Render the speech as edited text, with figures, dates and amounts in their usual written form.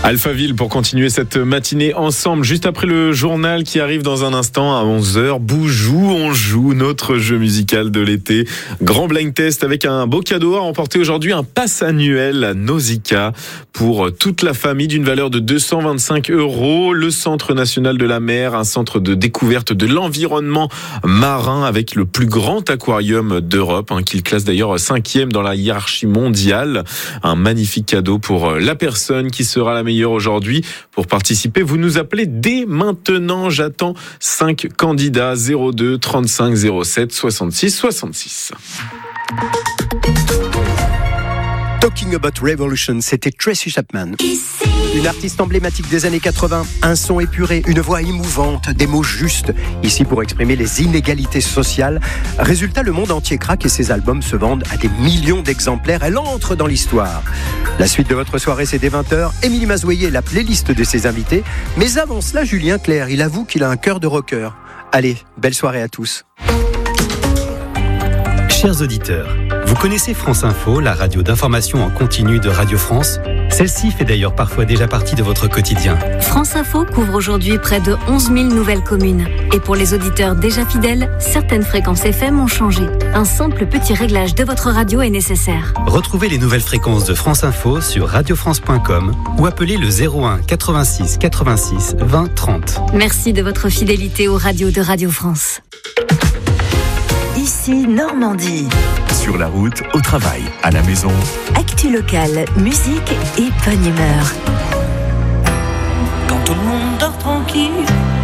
Alphaville pour continuer cette matinée ensemble. Juste après le journal qui arrive dans un instant à 11h. Boujou, on joue notre jeu musical de l'été. Grand blind test avec un beau cadeau à remporter aujourd'hui. Un pass annuel à Nausicaa pour toute la famille d'une valeur de 225 €. Le Centre national de la mer, un centre de découverte de l'environnement marin avec le plus grand aquarium d'Europe, qu'il classe d'ailleurs 5e dans la hiérarchie mondiale. Un magnifique cadeau pour la personne qui sera la meilleure aujourd'hui. Pour participer, vous nous appelez dès maintenant. J'attends 5 candidats. 02 35 07 66 66. Talking About Revolution, c'était Tracy Chapman. Une artiste emblématique des années 80, un son épuré, une voix émouvante, des mots justes, ici pour exprimer les inégalités sociales. Résultat, le monde entier craque et ses albums se vendent à des millions d'exemplaires. Elle entre dans l'histoire. La suite de votre soirée, c'est dès 20h. Émilie Mazoyer, la playlist de ses invités. Mais avant cela, Julien Clerc, il avoue qu'il a un cœur de rocker. Allez, belle soirée à tous. Chers auditeurs, vous connaissez France Info, la radio d'information en continu de Radio France ? Celle-ci fait d'ailleurs parfois déjà partie de votre quotidien. France Info couvre aujourd'hui près de 11 000 nouvelles communes. Et pour les auditeurs déjà fidèles, certaines fréquences FM ont changé. Un simple petit réglage de votre radio est nécessaire. Retrouvez les nouvelles fréquences de France Info sur radiofrance.com ou appelez le 01 86 86 20 30. Merci de votre fidélité aux radios de Radio France. Ici Normandie. Sur la route, au travail, à la maison. Actu locale, musique et bonne humeur. Quand tout le monde dort tranquille,